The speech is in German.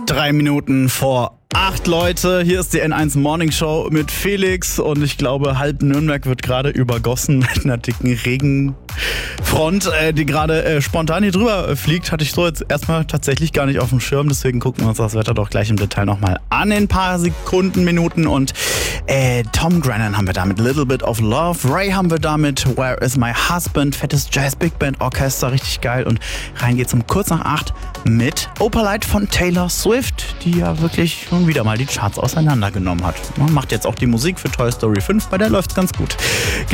3 Minuten vor 8, Leute. Hier ist die N1 Morning Show mit Felix und ich glaube, halb Nürnberg wird gerade übergossen mit einer dicken Regenfront, die gerade spontan hier drüber fliegt. Hatte ich so jetzt erstmal tatsächlich gar nicht auf dem Schirm, deswegen gucken wir uns das Wetter doch gleich im Detail nochmal an in ein paar Sekunden, Minuten. Und Tom Grennan haben wir da mit Little Bit of Love, Ray haben wir da mit Where Is My Husband, fettes Jazz Big Band Orchester, richtig geil. Und rein geht's um kurz nach 8 mit Opalite von Taylor Swift, die ja wirklich schon wieder mal die Charts auseinandergenommen hat. Man macht jetzt auch die Musik für Toy Story 5, bei der läuft's ganz gut.